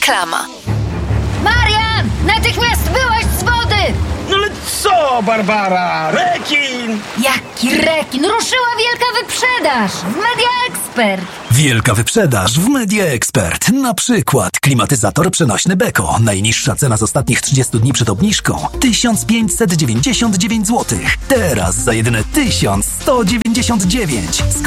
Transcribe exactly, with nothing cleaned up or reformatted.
Reklama. Marian! Natychmiast wyłaź z wody! No ale co, Barbara? Rekin! Jaki rekin? Ruszyła wielka wyprzedaż w Media Expert. Wielka wyprzedaż w Media Expert. Na przykład klimatyzator przenośny Beko. Najniższa cena z ostatnich trzydziestu dni przed obniżką tysiąc pięćset dziewięćdziesiąt dziewięć złotych. Teraz za jedyne tysiąc sto dziewięćdziesiąt dziewięć.